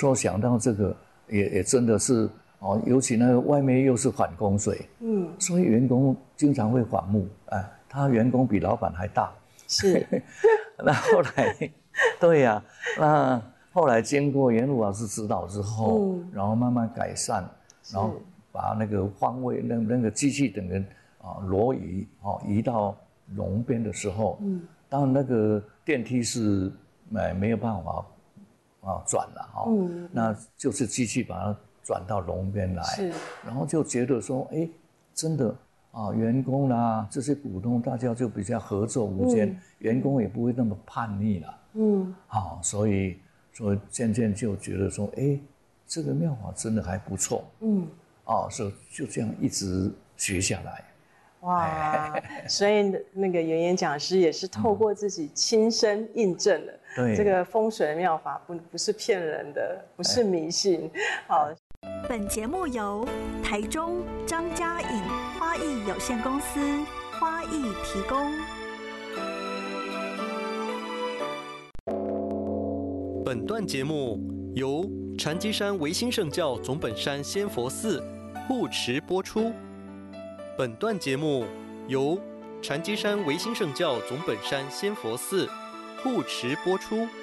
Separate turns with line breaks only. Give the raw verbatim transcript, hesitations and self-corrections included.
时候想到这个，也也真的是哦，尤其那个外面又是反风水，嗯，所以员工经常会反目，哎，他员工比老板还大，
是。
那后来，对呀、啊，那后来经过严鲁老师指导之后，嗯、然后慢慢改善，然后把那个方位那那个机器等人啊挪移啊移到龙边的时候，嗯，当然那个电梯是没没有办法啊转了哈、哦，嗯，那就是机器把它转到龙边来，是，然后就觉得说，哎，真的。啊，员工啦，这些股东大家就比较合作无间，嗯、员工也不会那么叛逆了。嗯，好、啊，所以所以渐渐就觉得说，哎，这个妙法真的还不错。嗯，啊，所以就这样一直学下来。
哇，所以那个圆圆讲师也是透过自己亲身印证了，嗯、这个风水的妙法不不是骗人的，不是迷信。好。
本节目由台中张家颖花艺有限公司花艺提供。
本段节目由禅机山维新圣教总本山仙佛寺护持播出。本段节目由禅机山维新圣教总本山仙佛寺护持播出。